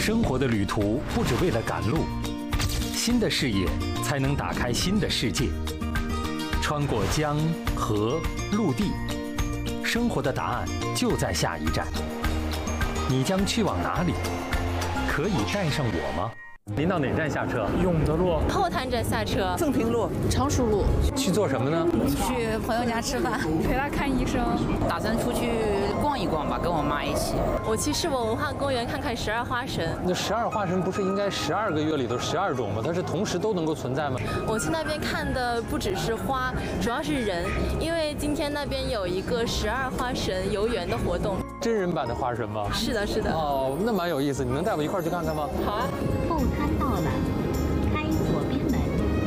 生活的旅途不只为了赶路，新的视野才能打开新的世界。穿过江河陆地，生活的答案就在下一站。你将去往哪里？可以带上我吗？您到哪站下车？ 永德路后滩站下车。 正平路、 常熟路。 去做什么呢？ 去朋友家吃饭， 陪他看医生。 打算出去逛一逛吧，跟我妈一起。 我去世博文化公园看看12花神。 那12花神不是应该12个月里头12种吗？它是同时都能够存在吗？ 我去那边看的不只是花，主要是人，因为今天那边有一个12花神游园的活动。 真人版的花神吗？ 是的，是的。 哦，那蛮有意思，你能带我一块儿去看看吗？ 好啊。 后滩到了，开左边门。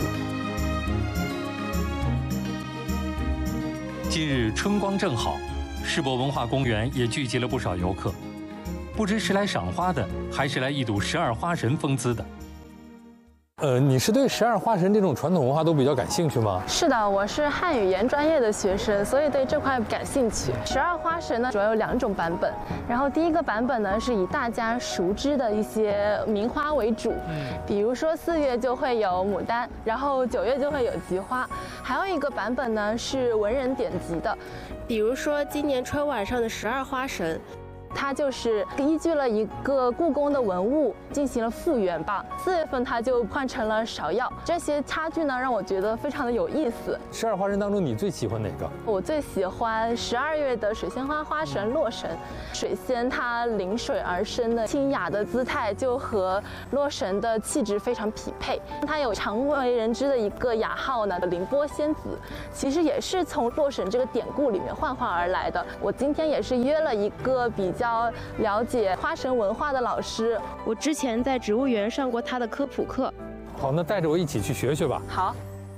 今日春光正好，世博文化公园也聚集了不少游客，不知是来赏花的，还是来一睹12花神风姿的。你是对12花神这种传统文化都比较感兴趣吗？ 是的，我是汉语言专业的学生，所以对这块感兴趣。12花神呢，主要有2种版本。然后第一个版本呢，是以大家熟知的一些名花为主，比如说4月就会有牡丹，然后9月就会有菊花。还有一个版本呢，是文人典籍的， 比如说今年春晚上的12花神。 它就是依据了一个故宫的文物进行了复原吧。4月份它就换成了芍药，这些差距呢让我觉得非常的有意思。 12花神当中，你最喜欢哪个？ 我最喜欢12月的水仙花花神洛神。水仙它临水而生的清雅的姿态，就和洛神的气质非常匹配。它有常为人知的一个雅号呢，凌波仙子，其实也是从洛神这个典故里面幻化而来的。我今天也是约了一个比较了解花神文化的老师， 我之前在植物园上过他的科普课。 好，那带着我一起去学学吧。 好。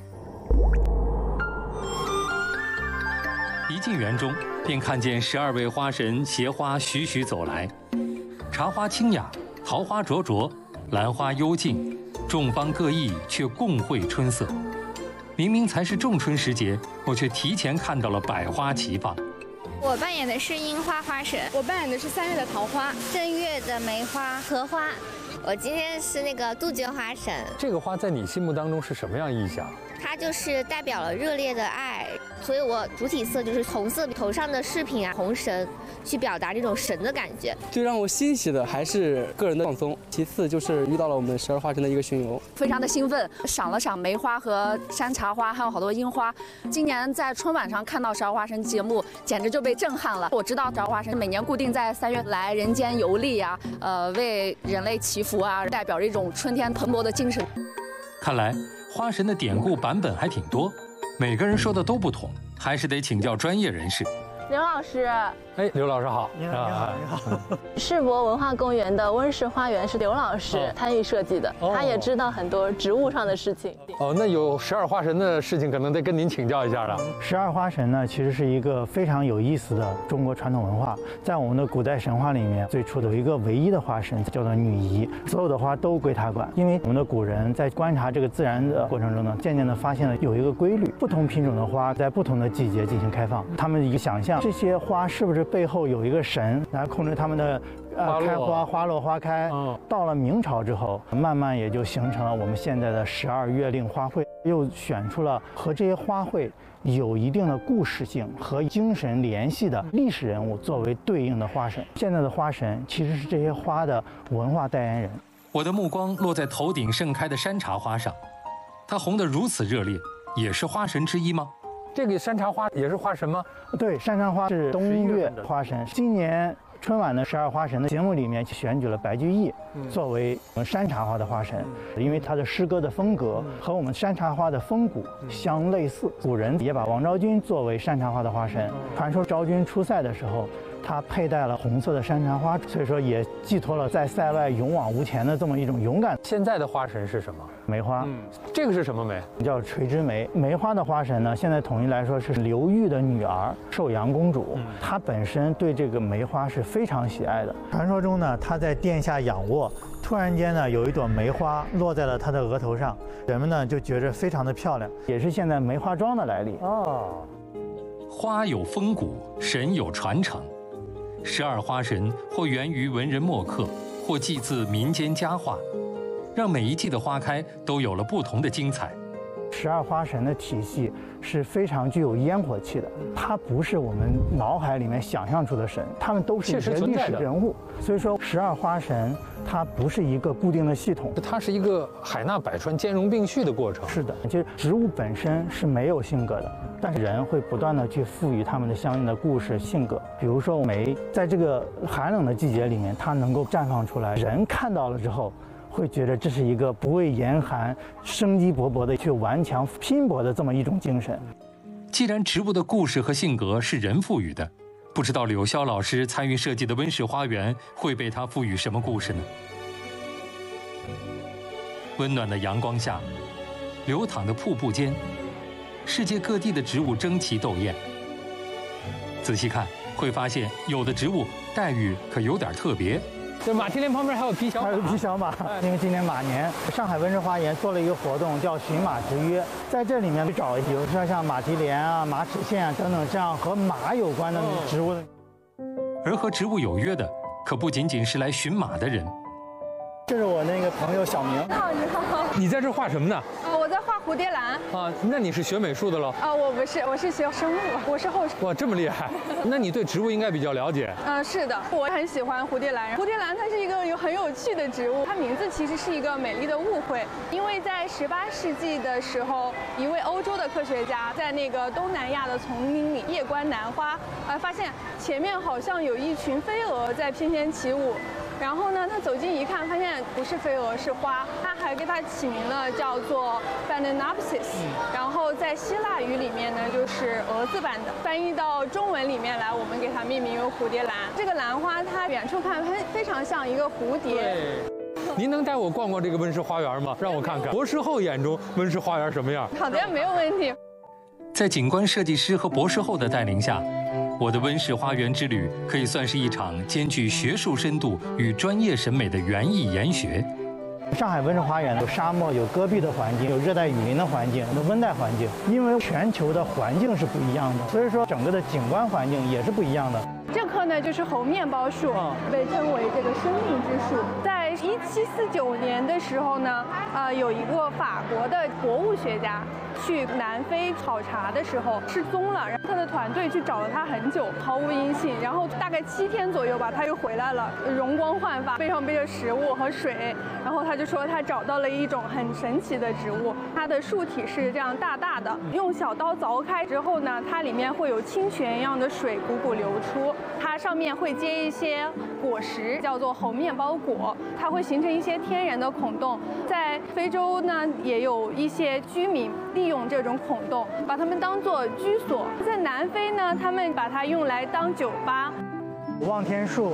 一进园中，便看见12位花神携花徐徐走来，茶花清雅，桃花灼灼，兰花幽静，众芳各异，却共绘春色。明明才是仲春时节，我却提前看到了百花齐放。 我扮演的是樱花花神， 我扮演的是3月的桃花， 正月的梅花、荷花。我今天是那个杜鹃花神。 这个花在你心目当中是什么样意象？ 它就是代表了热烈的爱，所以我主体色就是红色，头上的饰品啊，红绳，去表达这种神的感觉。 最让我欣喜的还是个人的放松，其次就是遇到了我们12花神的一个巡游， 非常的兴奋，赏了赏梅花和山茶花，还有好多樱花。今年在春晚上看到12花神节目，简直就被震撼了。我知道12花神每年固定在3月来人间游历啊，为人类祈福啊，代表着一种春天蓬勃的精神。 看来花神的典故版本还挺多，每个人说的都不同，还是得请教专业人士。 刘老师， 哎，刘老师好。 你好。 世博文化公园的温室花园是刘老师参与设计的，他也知道很多植物上的事情。 哦，那有12花神的事情，可能得跟您请教一下了。 12花神呢，其实是一个非常有意思的中国传统文化。在我们的古代神话里面，最初的有一个唯一的花神叫做女仪，所有的花都归她管。因为我们的古人在观察这个自然的过程中呢，渐渐地发现了有一个规律，不同品种的花在不同的季节进行开放。他们一个想象，这些花是不是背后有一个神来控制它们的开花、花落、花开。到了明朝之后，慢慢也就形成了我们现在的12月令花卉，又选出了和这些花卉有一定的故事性和精神联系的历史人物作为对应的花神。现在的花神其实是这些花的文化代言人。 我的目光落在头顶盛开的山茶花上，它红得如此热烈，也是花神之一吗？这个山茶花也是花神吗？ 对，山茶花是冬月花神。今年春晚的12花神的节目里面选举了白居易作为山茶花的花神，因为他的诗歌的风格和我们山茶花的风骨相类似。古人也把王昭君作为山茶花的花神。传说昭君出塞的时候，她佩戴了红色的山茶花，所以说也寄托了在塞外勇往无前的这么一种勇敢。 现在的花神是什么？ 梅花。 这个是什么梅？ 叫垂枝梅。梅花的花神呢，现在统一来说是刘裕的女儿寿阳公主。她本身对这个梅花是非常喜爱的。传说中呢，她在殿下仰卧，突然间呢，有一朵梅花落在了她的额头上，人们呢就觉着非常的漂亮，也是现在梅花桩的来历。 花有风骨，神有传承。12花神或源于文人墨客， 或祭祀民间佳话，让每一季的花开都有了不同的精彩。 12花神的体系是非常具有烟火气的，它不是我们脑海里面想象出的神，他们都是一些历史人物。所以说，12花神它不是一个固定的系统， 它是一个海纳百川、兼容并蓄的过程。 是的，其实植物本身是没有性格的，但是人会不断的去赋予它们的相应的故事、性格。比如说梅，在这个寒冷的季节里面，它能够绽放出来，人看到了之后，会觉得这是一个不畏严寒、生机勃勃的去顽强拼搏的这么一种精神。 既然植物的故事和性格是人赋予的，不知道柳霄老师参与设计的温室花园会被它赋予什么故事呢？温暖的阳光下，流淌的瀑布间，世界各地的植物争奇斗艳。仔细看，会发现有的植物待遇可有点特别。 这马蹄莲旁边还有匹小马， 还有匹小马。因为今年马年，上海温室花园做了一个活动，叫寻马之约，在这里面去找，比如说像马蹄莲啊、马齿苋啊等等这样和马有关的植物。 而和植物有约的，可不仅仅是来寻马的人。 这是我那个朋友小明。 你好，你好。 你在这画什么呢？ 我在画蝴蝶兰。 啊，那你是学美术的喽？ 我不是，我是学生物，我是后生。 哇，这么厉害！那你对植物应该比较了解。 是的，我很喜欢蝴蝶兰。蝴蝶兰它是一个很有趣的植物，它名字其实是一个美丽的误会，因为在18世纪的时候，一位欧洲的科学家在那个东南亚的丛林里夜观兰花，发现前面好像有一群飞蛾在翩翩起舞。然后呢，他走近一看，发现不是飞蛾，是花。他还给它起名了，叫做 Phalaenopsis。然后在希腊语里面呢，就是蛾字版的。翻译到中文里面来，我们给它命名为蝴蝶兰。这个兰花，它远处看非常像一个蝴蝶。 您能带我逛逛这个温室花园吗？让我看看博士后眼中温室花园什么样。 好的，没有问题。 在景观设计师和博士后的带领下，我的温室花园之旅可以算是一场兼具学术深度与专业审美的园艺研学。 上海温室花园有沙漠、有戈壁的环境，有热带雨林的环境，有温带环境。因为全球的环境是不一样的，所以说整个的景观环境也是不一样的。 这棵呢就是猴面包树，被称为这个生命之树。在1749年的时候呢，有一个法国的博物学家去南非考察的时候失踪了，然后他的团队去找了他很久，毫无音信。然后大概7天左右吧，他又回来了，容光焕发，背上背着食物和水。然后他就说他找到了一种很神奇的植物，它的树体是这样大大的，用小刀凿开之后呢，它里面会有清泉一样的水汩汩流出。它上面会结一些果实，叫做猴面包果，它会形成一些天然的孔洞。在非洲呢，也有一些居民利用这种孔洞，把它们当作居所。在南非呢，他们把它用来当酒吧。 望天树